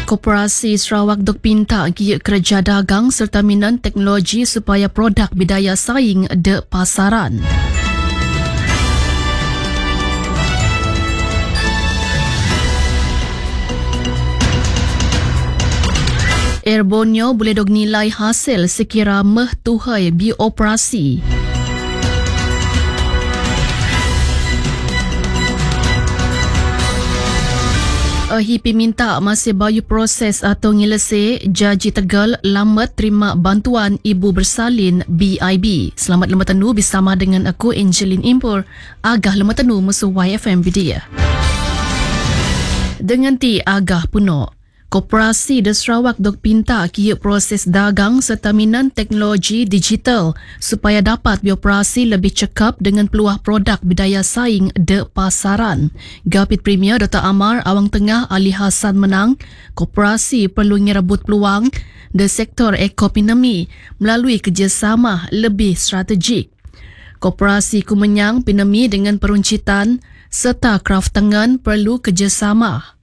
Koperasi Sarawak dok pinta giat kerja dagang serta minat teknologi supaya produk bidaya saing de pasaran. Air Borneo boleh dok nilai hasil sekira meh tuhai bi operasi. Hipi minta masih bayu proses atau ngilese Jaji Tegal lambat terima bantuan ibu bersalin BIB. Selamat lemah tenu bersama dengan aku Angeline Impur. Agah lemah tenu musuh YFM Bidia. Dengan ti agah puno. Koperasi de Sarawak dok pinta kiat proses dagang serta minat teknologi digital supaya dapat beroperasi lebih cekap dengan peluang produk bidaya saing de pasaran. Gapit Premier Dr. Amar Awang Tengah Ali Hassan menang, koperasi perlu ngerebut peluang de sektor ekonomi melalui kerjasama lebih strategik. Koperasi Kumenyang Pinemi dengan peruncitan serta kraftangan perlu kerjasama.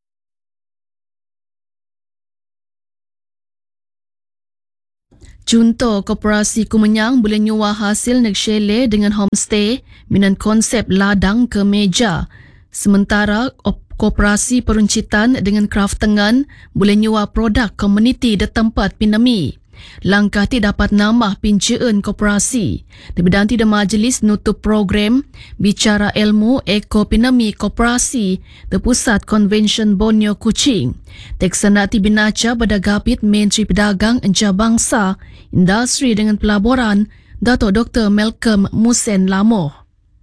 Contoh, koperasi Kumenyang boleh nyuah hasil negshele dengan homestay minan konsep ladang ke meja. Sementara koperasi peruncitan dengan kraftangan boleh nyuah produk komuniti di tempat pinemi. Langkah ti dapat nambah pincaan koperasi. Lebih di majlis nutup program bicara ilmu eko pinemi koperasi di Pusat Konvensyen Borneo Kuching. Teksana ti binaca pada Gapit Menteri Pedagang Antarabangsa Industri dengan Pelaburan Dato' Dr. Malcolm Musen Lamoh.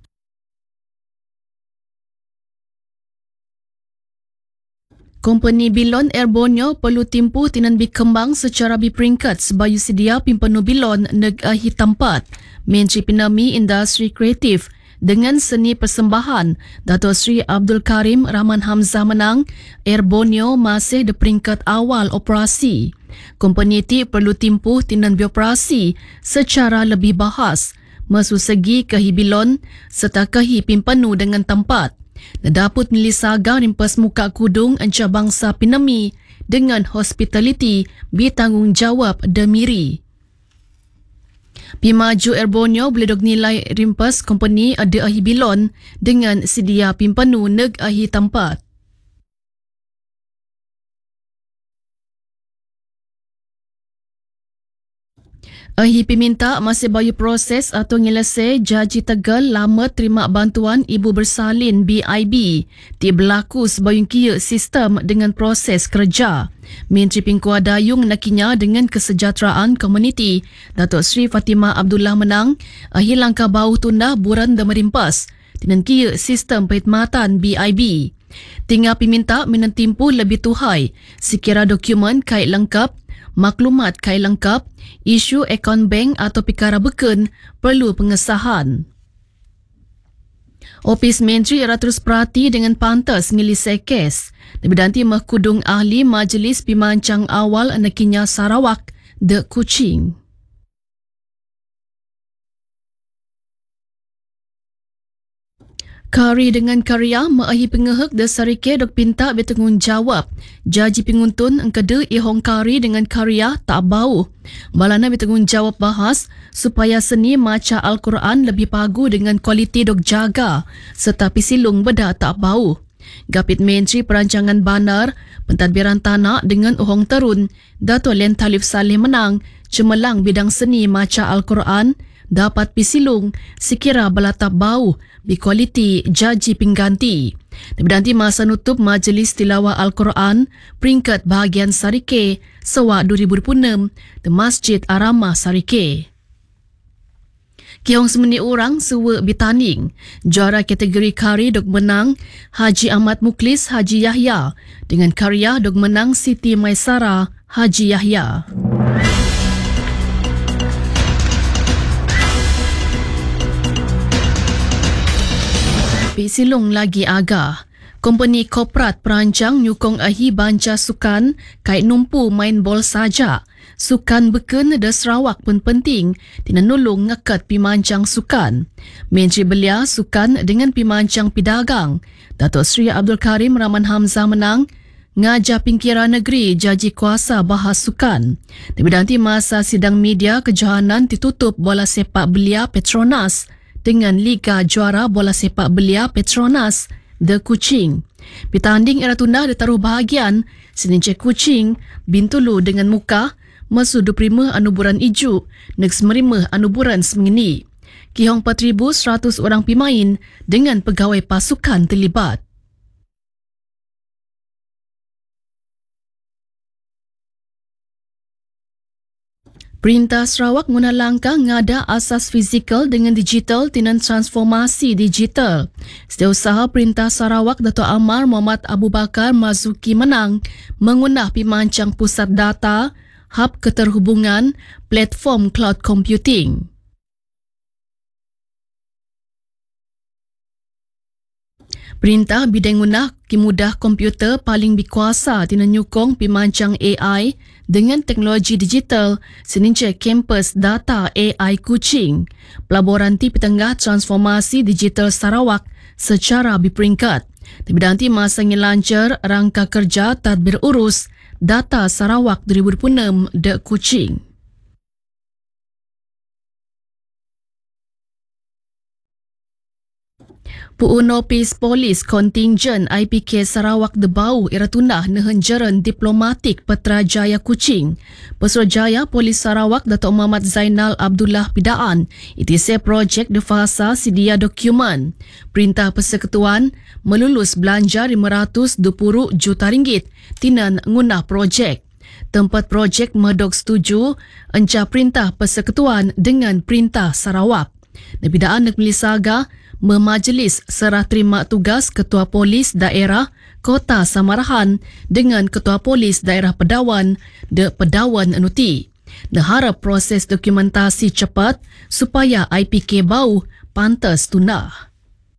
Kompeni bilon Air Borneo perlu timpu tinan berkembang secara berperingkat sebayu sedia pimpenu bilon neg-ahi tempat. Menteri Pinami Industri Kreatif dengan seni persembahan Dato' Sri Abdul Karim Rahman Hamzah menang, Air Borneo masih di peringkat awal operasi. Kompeni ti perlu timpu tinan beroperasi secara lebih bahas, maksud segi kahi bilon serta kahi pimpenu dengan tempat. Daput nilisaga rimpas muka kudung Antarabangsa Pinemi dengan hospitality bertanggungjawab demiri. Pimaju Air Borneo boleh dok nilai rimpas kompeni ada ahi bilon dengan sedia pimpenu neg ahi tempat. Ahi peminta masih bayu proses atau ngilese Jaji Tegal lama terima bantuan ibu bersalin BIB. Ti berlaku sebayung kia sistem dengan proses kerja. Menteri Pingkua Dayung nakinya dengan kesejahteraan komuniti Datuk Sri Fatimah Abdullah menang ahi langkah bau tunda buran dan merimpas dengan kia sistem perkhidmatan BIB. Tinggal peminta menentimpu lebih tuhai sekira dokumen kait lengkap, maklumat kait lengkap, isu akaun bank atau perkara beken perlu pengesahan. Ofis Menteri era terus perhati dengan pantas ngelisai kes. Lebih nanti mahkudung ahli Majlis Pimancang Awal Nakinya Sarawak de Kuching. Kari dengan karya mengahi pengehek de Sarike dok pinta bertanggungjawab. Jaji penguntun engkede ihong kari dengan karya tak bau. Balana bertanggungjawab bahas supaya seni maca Al-Quran lebih pagu dengan kualiti dok jaga serta pisilung beda tak bau. Gapit Menteri Perancangan Bandar, Pentadbiran Tanah dengan uhong terun, Dato' Len Talif Saleh menang cemerlang bidang seni maca Al-Quran dapat pisilung sekira belatap bau berkualiti jaji pengganti. Nanti masa nutup Majlis Tilawah Al-Quran peringkat bahagian Sarike Sewak 2026 di Masjid Aramah Sarike. Kiong semeni orang sewa bertanding. Juara kategori kari dok menang Haji Ahmad Muklis Haji Yahya dengan karya dok menang Siti Maisara Haji Yahya. Silung lagi agah. Kompeni korporat perancang nyukong ahi banca sukan kait numpu main bol saja. Sukan beken de Sarawak pun penting tina nulung ngakat pimancang sukan. Menteri Belia Sukan dengan pimancang pidagang Datuk Sri Abdul Karim Rahman Hamzah menang ngajar pingkiran negeri jaji kuasa bahas sukan. Diberdanti masa sidang media kejohanan ditutup bola sepak belia Petronas dengan Liga Juara Bola Sepak Belia Petronas, The Kuching. Pitanding era tunda ditaruh bahagian Senince Kuching, Bintulu dengan muka, masu duprima anuburan iju, next merima anuburan semengini. Kihong 4,100 orang pemain dengan pegawai pasukan terlibat. Perintah Sarawak guna langkah ngada asas fizikal dengan digital tinan transformasi digital. Setiausaha Perintah Sarawak Dato' Amar Muhammad Abu Bakar Mazuki menang mengunah pimancang pusat data, hub keterhubungan, platform cloud computing. Perintah bidang gunah kimudah komputer paling berkuasa tina nyukong pimancang AI dengan teknologi digital seninca kampus data AI Kuching. Pelaburan ti petengah transformasi digital Sarawak secara berperingkat. Diberdanti masa lancar rangka kerja tadbir urus data Sarawak 2026 de Kuching. Puunopis Polis Kontingen IPK Sarawak Debau iratunah nehenjaran diplomatik Petrajaya Kuching. Pesuruhjaya Polis Sarawak Dato' Muhammad Zainal Abdullah Pidaan itise projek de fasa sedia dokumen. Perintah Persekutuan melulus belanja RM520 juta tinan ngunah projek. Tempat projek medok setuju encah Perintah Persekutuan dengan Perintah Sarawak. Pidaan negeri Saga memajlis serah terima tugas Ketua Polis Daerah Kota Samarahan dengan Ketua Polis Daerah Pedawan de Pedawan Anuti. Neharap proses dokumentasi cepat supaya IPK Bau pantas tunah.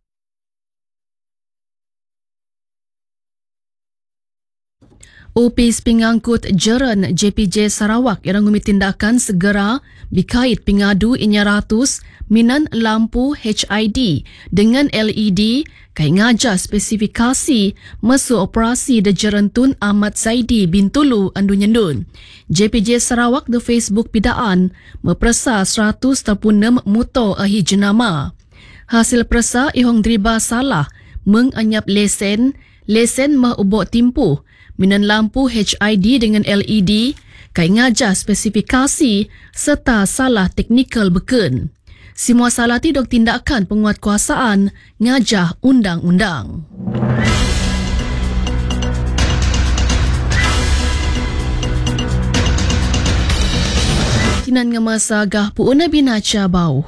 Opis pengangkut jeran JPJ Sarawak yang ngumi tindakan segera berkait pengadu inya ratus minan lampu HID dengan LED kai ngajar spesifikasi mesu operasi de jerentun Ahmad Zaidi Bintulu Andu Nyendun. JPJ Sarawak de Facebook pidaan mepersa 136 motor ahi jenama. Hasil persa ihong driba salah menganyap lesen mengubah timpu minan lampu HID dengan LED kai ngajar spesifikasi serta salah teknikal beken. Semua salah tidak tindakan penguatkuasaan ngajah undang-undang. Kinan ngemasa gah puuna binaca bau.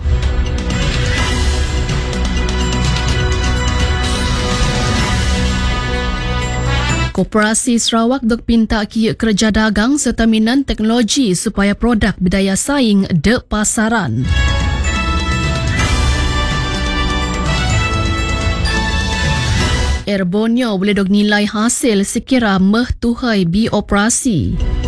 Koperasi Sarawak dok pinta ki kerja dagang serta minan teknologi supaya produk berdaya saing de pasaran. Air Borneo boleh dok nilai hasil sekira meh tuhai bi operasi.